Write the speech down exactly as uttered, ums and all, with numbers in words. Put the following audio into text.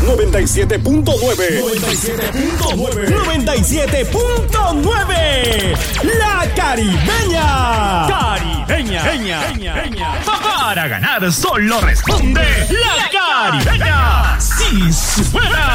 noventa y siete punto nueve. noventa y siete punto nueve. noventa y siete punto nueve. La Caribeña. Caribeña. Peña, Peña, Peña. Para ganar solo responde La Caribeña. Sí suena.